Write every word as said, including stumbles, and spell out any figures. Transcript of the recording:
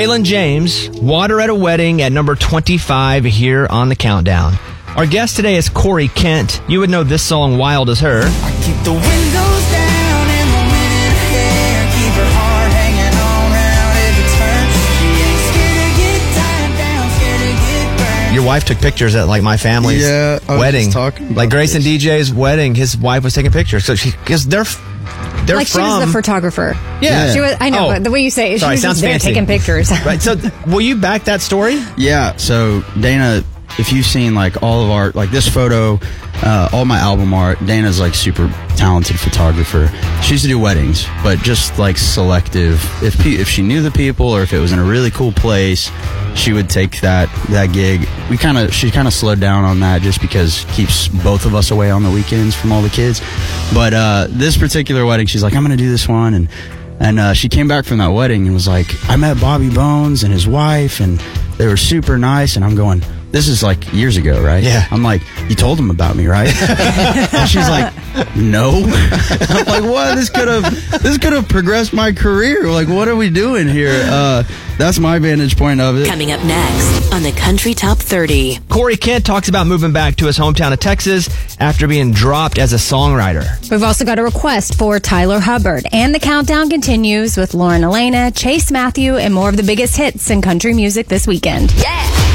Waylon James, Water at a Wedding at number twenty-five here on the countdown. Our guest today is Corey Kent. You would know this song, Wild as Her. I keep the windows down and the wind in her hair. Keep her heart hanging on round every turn. She ain't scared to get tied down, scared to get burned. Your wife took pictures at like my family's Yeah, I was wedding. just talking about like Grayson this. D J's wedding, his wife was taking pictures. So she, because they're, they're like from. she was the photographer. Yeah. She was, I know, Oh. but the way you say it, Sorry, she was sounds just there fancy. taking pictures. Right. So, will you back that story? Yeah, so Dana, if you've seen like all of our, like this photo, uh, all my album art, Dana's like super talented photographer. She used to do weddings, but just like selective. If pe- if she knew the people or if it was in a really cool place, she would take that that gig. We kind of she kind of slowed down on that just because it keeps both of us away on the weekends from all the kids. But uh, this particular wedding, she's like, I'm gonna do this one, and and uh, she came back from that wedding and was like, I met Bobby Bones and his wife, and they were super nice. And I'm going, this is like years ago, right? Yeah. I'm like, you told them about me, right? And she's like, no. I'm like, what? This could have this could have progressed my career. Like, what are we doing here? Uh, that's my vantage point of it. Coming up next on the Country Top thirty. Corey Kent talks about moving back to his hometown of Texas after being dropped as a songwriter. We've also got a request for Tyler Hubbard. And the countdown continues with Lauren Elena, Chase Matthew, and more of the biggest hits in country music this weekend. Yeah!